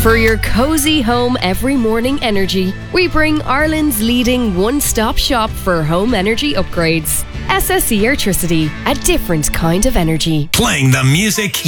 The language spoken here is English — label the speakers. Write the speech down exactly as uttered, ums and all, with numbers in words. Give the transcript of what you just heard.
Speaker 1: For your cozy home every morning energy, we bring Ireland's leading one-stop shop for home energy upgrades. S S E Airtricity, a different kind of energy.
Speaker 2: Playing the music